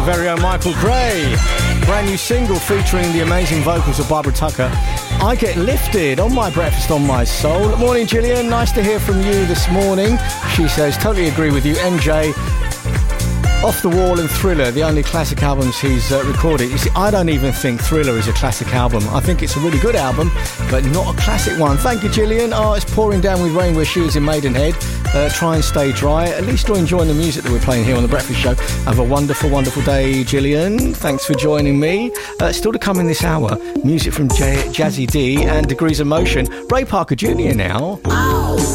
Very own Michael Gray. Brand new single featuring the amazing vocals of Barbara Tucker. I Get Lifted on my breakfast on my soul. Morning, Gillian. Nice to hear from you this morning. She says, totally agree with you. MJ, Off the Wall and Thriller, the only classic albums he's recorded. You see, I don't even think Thriller is a classic album. I think it's a really good album, but not a classic one. Thank you, Gillian. Oh, it's pouring down with rain where she is in Maidenhead. Try and stay dry. At least you're enjoying the music that we're playing here on The Breakfast Show. Have a wonderful, wonderful day, Gillian. Thanks for joining me. Still to come in this hour, music from Jazzy D and Degrees of Motion. Ray Parker Jr. now.